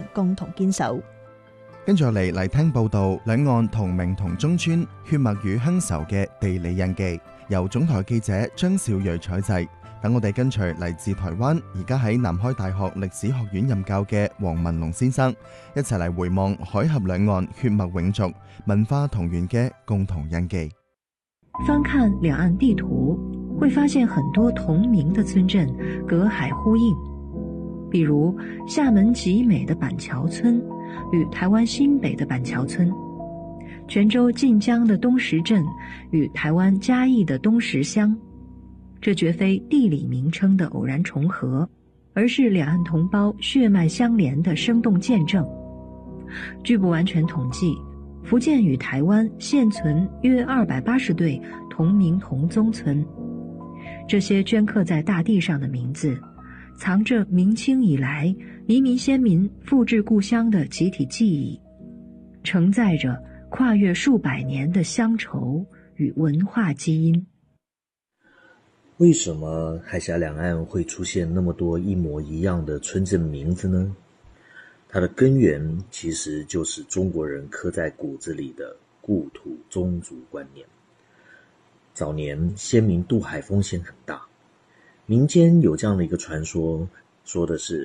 共同堅守。 跟住嚟聽報道，兩岸同名同宗村血脈與鄉愁嘅地理印記，由總台記者張少睿採製。等我哋跟隨嚟自台灣，而家喺南開大學歷史學院任教嘅黃文龍先生，一齊嚟回望海峽兩岸血脈永續、文化同源嘅共同印記。 翻看兩岸地圖，會發現很多同名的村鎮隔海呼應，比如廈門集美的板橋村與台灣新北的板橋村，泉州晉江的東石鎮與台灣嘉義的東石鄉。這絕非地理名稱的偶然重合，而是兩岸同胞血脈相連的生動見證。據不完全統計，福建與台灣現存約280對同名同宗村，這些鐫刻在大地上的名字，藏着明清以來移民先民復至故鄉的集體記憶，承載着跨越數百年的鄉愁與文化基因。 為什麼海峽兩岸會出現那麼多一模一樣的村鎮名字呢？它的根源其實就是中國人刻在骨子裡的故土宗族觀念。早年先民渡海風險很大，民間有這樣的一個傳說，說的是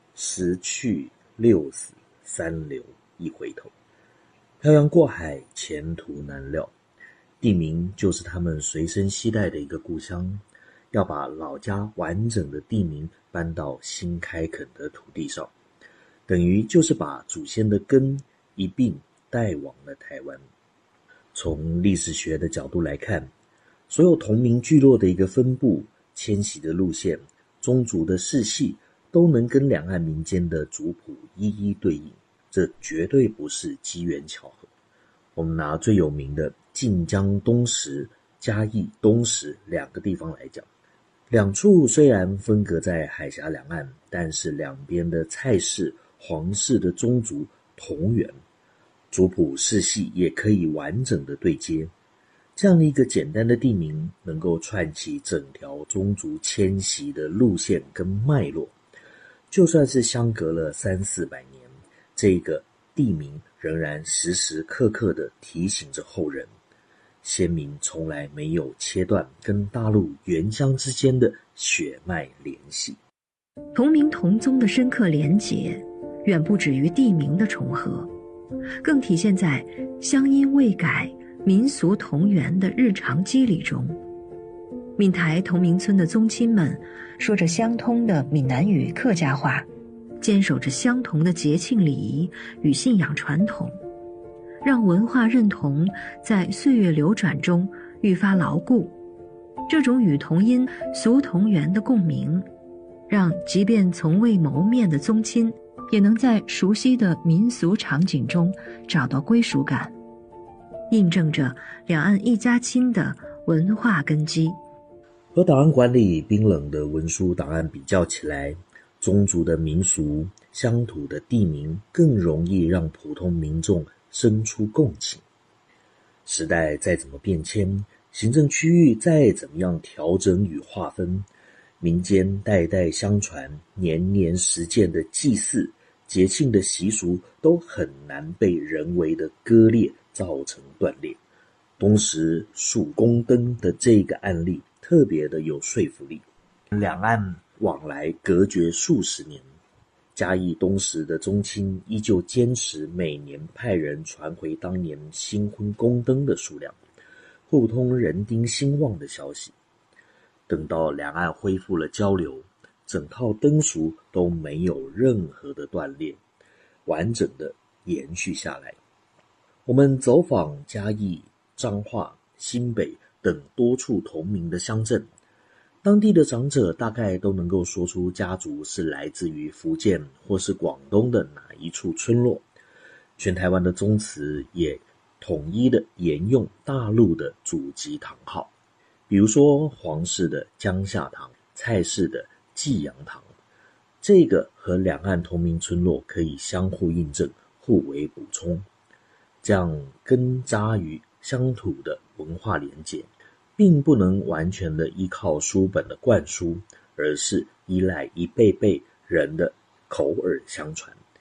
10去6死3留1回頭，漂洋過海前途難料，地名就是他們隨身攜帶的一個故鄉，要把老家完整的地名搬到新開墾的土地上，等於就是把祖先的根一併帶往了台灣。從歷史學的角度來看，所有同名聚落的一個分布、遷徙的路線、宗族的世系，都能跟兩岸民間的族譜一一對應，這絕對不是機緣巧合。我們拿最有名的晉江東石、嘉義東石兩個地方來講，兩處雖然分隔在海峽兩岸，但是兩邊的蔡氏、黃氏的宗族同源，族譜世系也可以完整的對接。這樣的一個簡單的地名，能夠串起整條宗族遷徙的路線跟脈絡。就算是相隔了300-400年，這個地名仍然時時刻刻地提醒着後人，先民從來沒有切斷跟大陸原鄉之間的血脈聯繫。 同名同宗的深刻連結，遠不止於地名的重合，更體現在鄉音未改、民俗同源的日常肌理中。閩台同名村的宗親們說着相通的閩南語客家話，堅守着相同的節慶禮儀與信仰傳統，讓文化認同在歲月流轉中愈發牢固。這種與同音俗同源的共鳴，讓即便從未謀面的宗親也能在熟悉的民俗場景中找到歸屬感，印證着兩岸一家親的文化根基。 和檔案館裡冰冷的文書檔案比較起來，宗族的民俗、鄉土的地名更容易讓普通民眾生出共情。時代再怎麼變遷，行政區域再怎麼樣調整與劃分，民間代代相傳、年年實踐的祭祀、節慶的習俗都很難被人為的割裂造成斷裂。東石數公燈的這個案例特別的有說服力，兩岸往來隔絕數十年，嘉義東石的宗親依舊堅持每年派人傳回當年新婚公燈的數量，互通人丁興旺的消息。等到兩岸恢復了交流，整套燈俗都沒有任何的斷裂，完整的延續下來。我們走訪嘉義、彰化、新北等多處同名的鄉鎮，當地的長者大概都能夠說出家族是來自於福建或是廣東的哪一處村落。全台灣的宗祠也統一的沿用大陸的祖籍堂號，比如說黃氏的江夏堂、蔡氏的濟陽堂，這個和兩岸同名村落可以相互印證、互為補充，這樣根扎於鄉土的文化連結，並不能完全的依靠書本的灌輸，而是依賴一輩輩人的口耳相傳，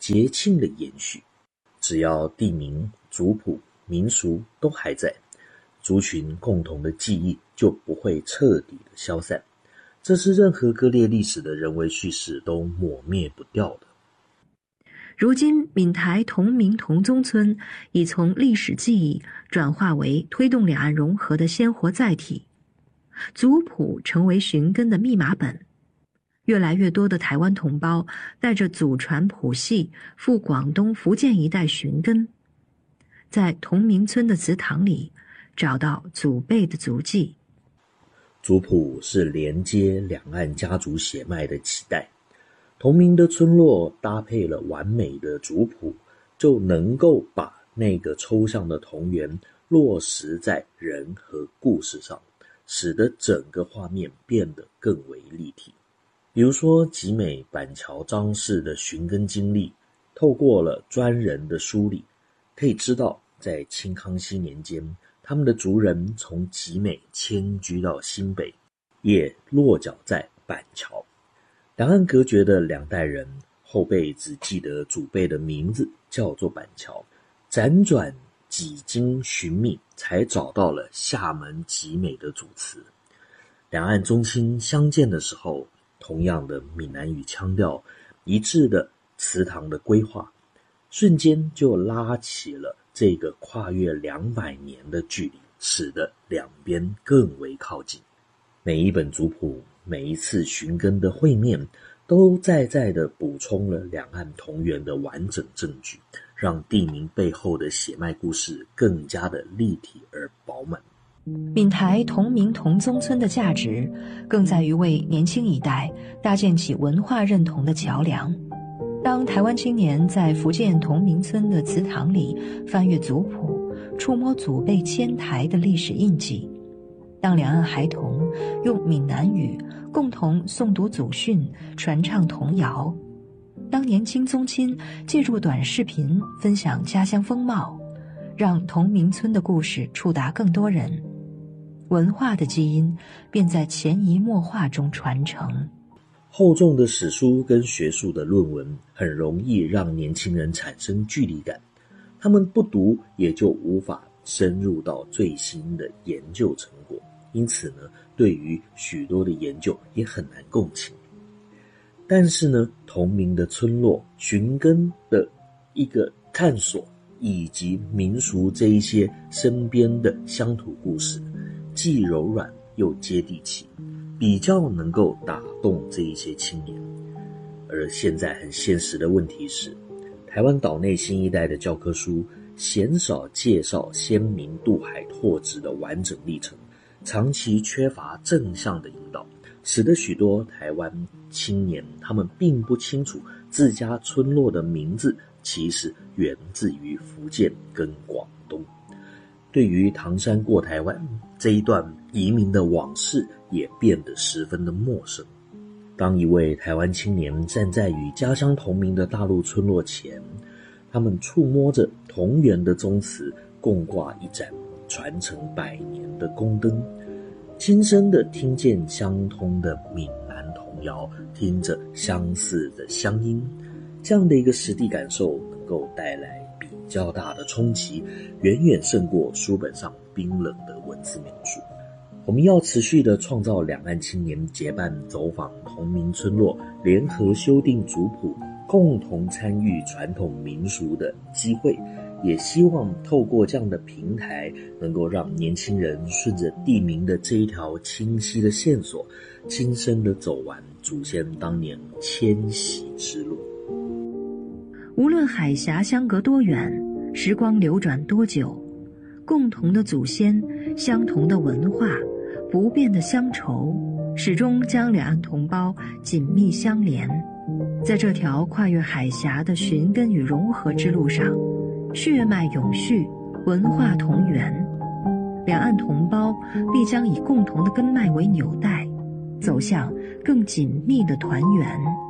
节庆的延续。只要地名、族谱、民俗都还在，族群共同的记忆就不会彻底的消散，这是任何割裂历史的人为叙事都抹灭不掉的。 如今闽台同名同宗村已从历史记忆转化为推动两岸融合的鲜活载体，族谱成为寻根的密码本。越来越多的台湾同胞带着祖传谱系赴广东、福建一带寻根，在同名村的祠堂里找到祖辈的足迹。 族谱是连接两岸家族血脉的脐带，同名的村落搭配了完美的族谱，就能够把那个抽象的同源落实在人和故事上，使得整个画面变得更为立体。比如说集美、板桥、张氏的寻根经历，透过了专人的梳理，可以知道在清康熙年间，他们的族人从集美迁居到新北，也落脚在板桥。两岸隔绝的两代人，后辈只记得祖辈的名字叫做板桥，辗转几经寻觅，才找到了厦门集美的祖祠。两岸宗亲相见的时候，同样的闽南语腔调，一致的祠堂的规划，瞬间就拉起了这个跨越200年的距离，使得两边更为靠近。每一本族谱，每一次寻根的会面，都在地补充了两岸同源的完整证据，让地名背后的血脉故事更加的立体而饱满。 闽台同名同宗村的价值，更在于为年轻一代搭建起文化认同的桥梁。当台湾青年在福建同名村的祠堂里翻阅族谱，触摸祖辈迁台的历史印记；当两岸孩童用闽南语共同诵读祖训、传唱童谣；当年轻宗亲借助短视频分享家乡风貌，让同名村的故事触达更多人，文化的基因便在潜移默化中传承。 厚重的史书跟学术的论文很容易让年轻人产生距离感，他们不读也就无法深入到最新的研究成果，因此呢，对于许多的研究也很难共情。但是呢，同名的村落寻根的一个探索，以及民俗这一些身边的乡土故事，既柔软又接地气，比较能够打动这一些青年。而现在很现实的问题是，台湾岛内新一代的教科书鲜少介绍先民渡海拓殖的完整历程，长期缺乏正向的引导，使得许多台湾青年他们并不清楚自家村落的名字其实源自于福建跟广东。对于唐山过台湾这一段移民的往事也变得十分的陌生。当一位台湾青年站在与家乡同名的大陆村落前，他们触摸着同源的宗祠，共挂一盏传承100年的宫灯，亲身的听见相通的闽南童谣，听着相似的乡音，这样的一个实地感受能够带来比较大的冲击，远远胜过书本上冰冷的文字描述。我们要持续的创造两岸青年结伴走访同名村落，联合修订族谱，共同参与传统民俗的机会，也希望透过这样的平台，能够让年轻人顺着地名的这一条清晰的线索，亲身的走完祖先当年迁徙之路。 无论海峡相隔多远，时光流转多久，共同的祖先，相同的文化，不变的乡愁，始终将两岸同胞紧密相连。在这条跨越海峡的寻根与融合之路上，血脉永续，文化同源，两岸同胞必将以共同的根脉为纽带，走向更紧密的团圆。